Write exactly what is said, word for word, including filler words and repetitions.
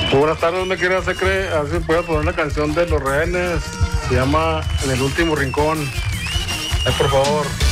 Muy buenas tardes, me quería hacer creer, a ver si puedes poner la canción de Los Rehenes, se llama En el último rincón. Ay, por favor.